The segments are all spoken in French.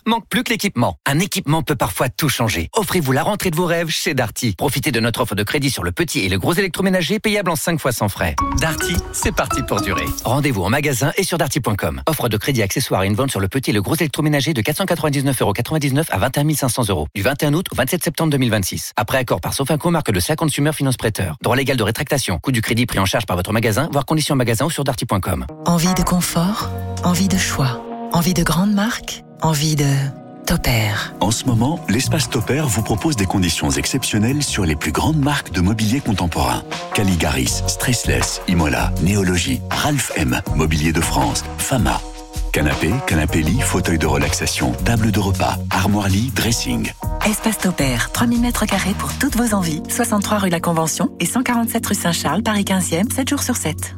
manque plus que l'équipement. Un équipement peut parfois tout changer. Offrez-vous la rentrée de vos rêves chez Darty. Profitez de notre offre de crédit sur le petit et le gros électroménager payable en 5 fois sans frais. Darty, c'est parti pour durer. Rendez-vous en magasin et sur darty.com. Offre de crédit accessoire et une vente sur le petit et le gros électroménager de 499,99 € à 21 500 €. Du 21 août au 27 septembre 2026. Après accord par Sofinco, marque de Sa Consumer Finance Prêteur. Droit légal de rétractation. Coût du crédit pris en charge par votre magasin, voire conditions en magasin ou sur darty.com. Envie de confort, envie de choix, envie de grandes marques, envie de Topair. En ce moment, l'espace Topair vous propose des conditions exceptionnelles sur les plus grandes marques de mobilier contemporain. Caligaris, Stressless, Imola, Néologie, Ralph M, Mobilier de France, Fama. Canapé, canapé-lit, fauteuil de relaxation, table de repas, armoire-lit, dressing. Espace Topair, 3000 m² pour toutes vos envies. 63 rue La Convention et 147 rue Saint-Charles, Paris 15e, 7 jours sur 7.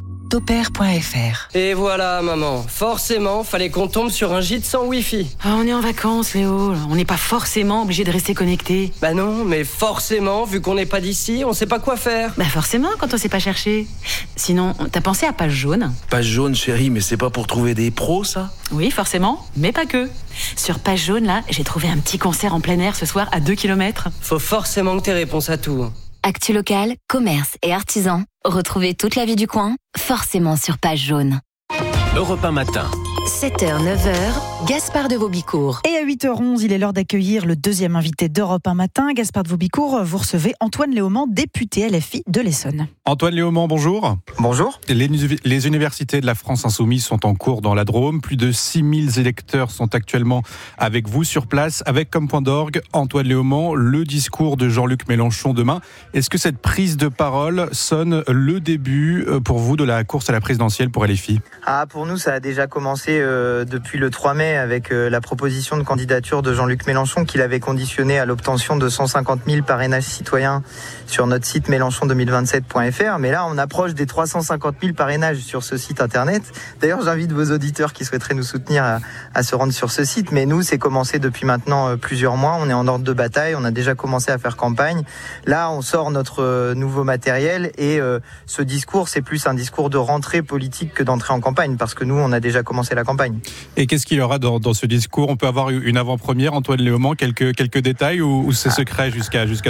Topair.fr. Et voilà, maman. Forcément, fallait qu'on tombe sur un gîte sans Wi-Fi. Ah, on est en vacances, Léo. On n'est pas forcément obligé de rester connecté. Bah non, mais forcément, vu qu'on n'est pas d'ici, on sait pas quoi faire. Bah forcément, quand on sait pas chercher. Sinon, t'as pensé à Page Jaune? Page Jaune, chérie, mais c'est pas pour trouver des pros, ça? Oui, forcément, mais pas que. Sur Page Jaune, là, j'ai trouvé un petit concert en plein air ce soir à 2 km. Faut forcément que t'aies réponse à tout. Actu local, commerce et artisans. Retrouvez toute la vie du coin, forcément sur Page Jaune. Europe 1 matin. 7h, 9h, Gaspard de Vaubicourt. Et à 8h11, il est l'heure d'accueillir le deuxième invité d'Europe 1 matin. Gaspard de Vaubicourt, vous recevez Antoine Léaumont, député LFI de l'Essonne. Antoine Léaumont, bonjour. Bonjour. Les universités de la France Insoumise sont en cours dans la Drôme. Plus de 6000 électeurs sont actuellement avec vous sur place, avec comme point d'orgue, Antoine Léaumont, le discours de Jean-Luc Mélenchon demain. Est-ce que cette prise de parole sonne le début pour vous de la course à la présidentielle pour LFI ? Pour nous, ça a déjà commencé depuis le 3 mai avec la proposition de candidature de Jean-Luc Mélenchon qu'il avait conditionné à l'obtention de 150 000 parrainages citoyens sur notre site mélenchon2027.fr. Mais là, on approche des 350 000 parrainages sur ce site internet. D'ailleurs, j'invite vos auditeurs qui souhaiteraient nous soutenir à se rendre sur ce site. Mais nous, c'est commencé depuis maintenant plusieurs mois. On est en ordre de bataille. On a déjà commencé à faire campagne. Là, on sort notre nouveau matériel et ce discours, c'est plus un discours de rentrée politique que d'entrée en campagne parce que nous, on a déjà commencé la campagne. Et qu'est-ce qu'il y aura dans ce discours ? On peut avoir une avant-première, Antoine Léaumont, quelques détails ou c'est secret jusqu'à demain ?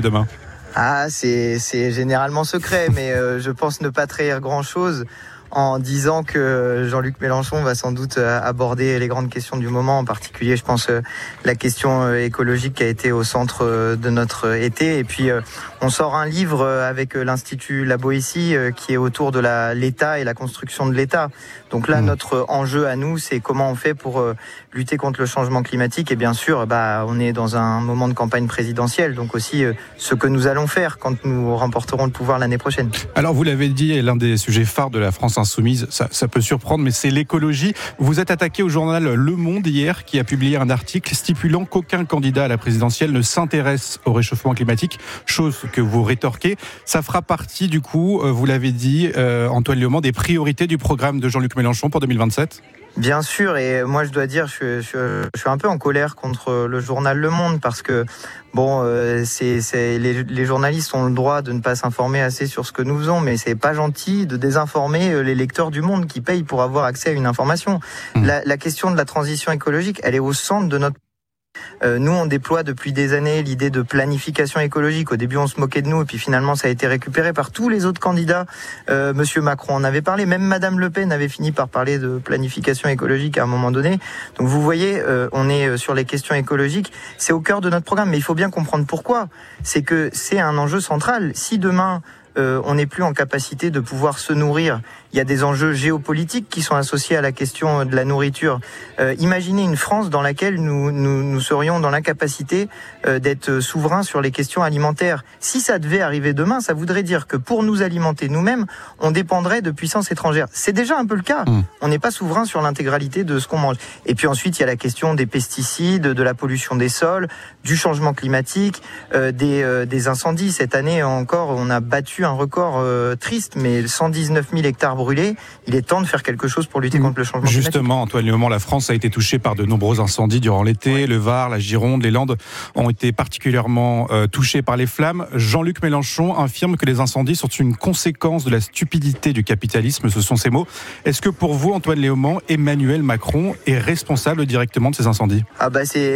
C'est généralement secret, mais je pense ne pas trahir grand-chose en disant que Jean-Luc Mélenchon va sans doute aborder les grandes questions du moment, en particulier, je pense, la question écologique qui a été au centre de notre été. Et puis, on sort un livre avec l'Institut La Boétie qui est autour de l'État et la construction de l'État. Donc là, notre enjeu à nous, c'est comment on fait pour lutter contre le changement climatique. Et bien sûr, on est dans un moment de campagne présidentielle, donc aussi ce que nous allons faire quand nous remporterons le pouvoir l'année prochaine. Alors, vous l'avez dit, l'un des sujets phares de la France Insoumise, ça peut surprendre, mais c'est l'écologie. Vous êtes attaqué au journal Le Monde hier, qui a publié un article stipulant qu'aucun candidat à la présidentielle ne s'intéresse au réchauffement climatique, chose que vous rétorquez. Ça fera partie, du coup, vous l'avez dit, Antoine Léaumont, des priorités du programme de Jean-Luc Mélenchon pour 2027 ? Bien sûr, et moi je dois dire, je suis un peu en colère contre le journal Le Monde parce que les journalistes ont le droit de ne pas s'informer assez sur ce que nous faisons, mais c'est pas gentil de désinformer les lecteurs du Monde qui payent pour avoir accès à une information. La question de la transition écologique, elle est au centre de notre nous, on déploie depuis des années l'idée de planification écologique. Au début, on se moquait de nous, et puis finalement, ça a été récupéré par tous les autres candidats. Monsieur Macron en avait parlé, même Madame Le Pen avait fini par parler de planification écologique à un moment donné. Donc, vous voyez, on est sur les questions écologiques. C'est au cœur de notre programme, mais il faut bien comprendre pourquoi. C'est que c'est un enjeu central. Si demain, on n'est plus en capacité de pouvoir se nourrir. Il y a des enjeux géopolitiques qui sont associés à la question de la nourriture. Imaginez une France dans laquelle nous serions dans l'incapacité d'être souverains sur les questions alimentaires. Si ça devait arriver demain, ça voudrait dire que pour nous alimenter nous-mêmes, on dépendrait de puissances étrangères. C'est déjà un peu le cas. On n'est pas souverain sur l'intégralité de ce qu'on mange. Et puis ensuite, il y a la question des pesticides, de la pollution des sols, du changement climatique, des incendies. Cette année encore, on a battu un record triste, mais 119 000 hectares brûlés. Il est temps de faire quelque chose pour lutter contre le changement climatique. Justement, Antoine Léaumont, la France a été touchée par de nombreux incendies durant l'été. Ouais. Le Var, la Gironde, les Landes ont été particulièrement touchés par les flammes. Jean-Luc Mélenchon affirme que les incendies sont une conséquence de la stupidité du capitalisme. Ce sont ses mots. Est-ce que pour vous, Antoine Léaumont, Emmanuel Macron est responsable directement de ces incendies ? C'est